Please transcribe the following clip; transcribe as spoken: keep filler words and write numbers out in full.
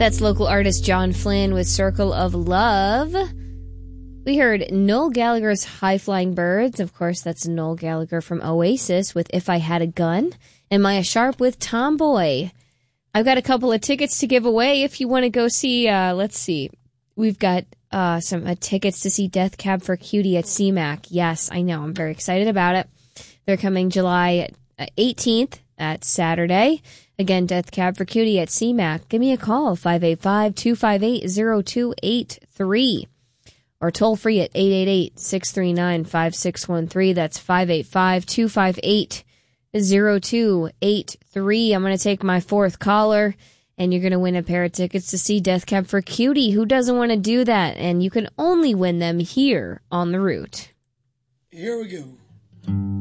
That's local artist John Flynn with Circle of Love. We heard Noel Gallagher's High Flying Birds. Of course, that's Noel Gallagher from Oasis with If I Had a Gun. And Maya Sharp with Tomboy. I've got a couple of tickets to give away if you want to go see, uh, let's see. We've got uh, some uh, tickets to see Death Cab for Cutie at C MAC. Yes, I know. I'm very excited about it. They're coming July eighteenth at Saturday. Again, Death Cab for Cutie at C MAC. Give me a call, five eight five, two five eight, zero two eight three. Or toll free at eight eight eight, six three nine, five six one three. That's five eight five, two five eight, zero two eight three. I'm going to take my fourth caller, and you're going to win a pair of tickets to see Death Cab for Cutie. Who doesn't want to do that? And you can only win them here on The Root. Here we go.